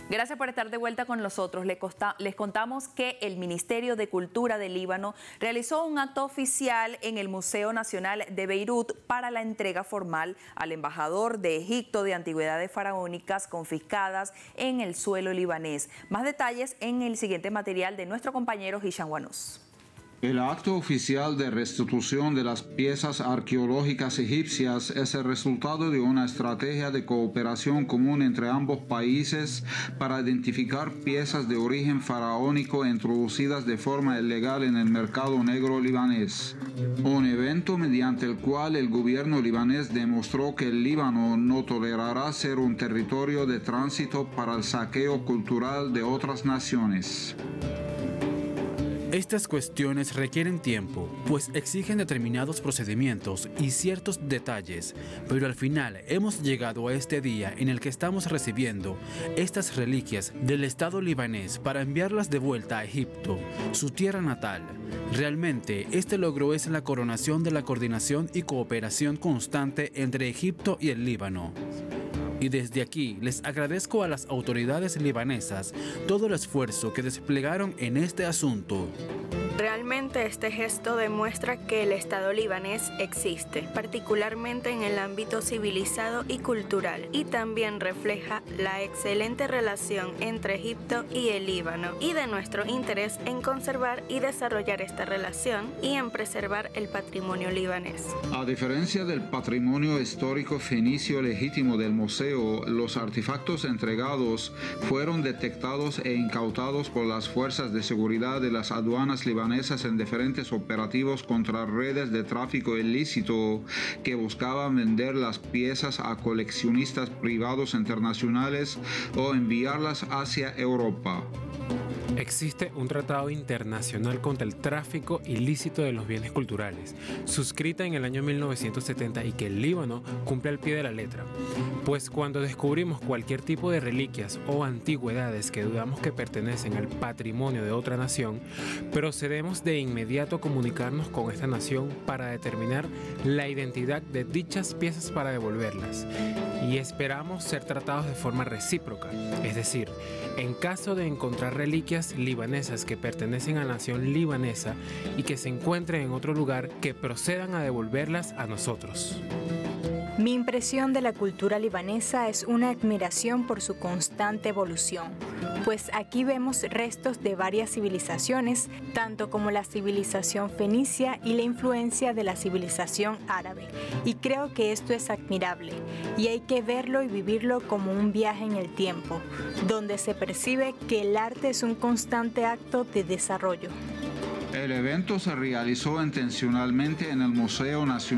Gracias por estar de vuelta con nosotros. Les contamos que el Ministerio de Cultura del Líbano realizó un acto oficial en el Museo Nacional de Beirut para la entrega formal al embajador de Egipto de antigüedades faraónicas confiscadas en el suelo libanés. Más detalles en el siguiente material de nuestro compañero Hisham Wanous. El acto oficial de restitución de las piezas arqueológicas egipcias es el resultado de una estrategia de cooperación común entre ambos países para identificar piezas de origen faraónico introducidas de forma ilegal en el mercado negro libanés. Un evento mediante el cual el gobierno libanés demostró que el Líbano no tolerará ser un territorio de tránsito para el saqueo cultural de otras naciones. Estas cuestiones requieren tiempo, pues exigen determinados procedimientos y ciertos detalles, pero al final hemos llegado a este día en el que estamos recibiendo estas reliquias del Estado libanés para enviarlas de vuelta a Egipto, su tierra natal. Realmente, este logro es la coronación de la coordinación y cooperación constante entre Egipto y el Líbano. Y desde aquí les agradezco a las autoridades libanesas todo el esfuerzo que desplegaron en este asunto. Realmente este gesto demuestra que el Estado libanés existe, particularmente en el ámbito civilizado y cultural, y también refleja la excelente relación entre Egipto y el Líbano, y de nuestro interés en conservar y desarrollar esta relación y en preservar el patrimonio libanés. A diferencia del patrimonio histórico fenicio legítimo del museo, los artefactos entregados fueron detectados e incautados por las fuerzas de seguridad de las aduanas libanesas en diferentes operativos contra redes de tráfico ilícito que buscaban vender las piezas a coleccionistas privados internacionales o enviarlas hacia Europa. Existe un tratado internacional contra el tráfico ilícito de los bienes culturales, suscrita en el año 1970 y que el Líbano cumple al pie de la letra. Pues cuando descubrimos cualquier tipo de reliquias o antigüedades que dudamos que pertenecen al patrimonio de otra nación, procedemos de inmediato a comunicarnos con esta nación para determinar la identidad de dichas piezas para devolverlas. Y esperamos ser tratados de forma recíproca, es decir, en caso de encontrar reliquias libanesas que pertenecen a la nación libanesa y que se encuentren en otro lugar, que procedan a devolverlas a nosotros. Mi impresión de la cultura libanesa es una admiración por su constante evolución, pues aquí vemos restos de varias civilizaciones, tanto como la civilización fenicia y la influencia de la civilización árabe, y creo que esto es admirable, y hay que verlo y vivirlo como un viaje en el tiempo, donde se percibe que el arte es un constante acto de desarrollo. El evento se realizó intencionalmente en el Museo Nacional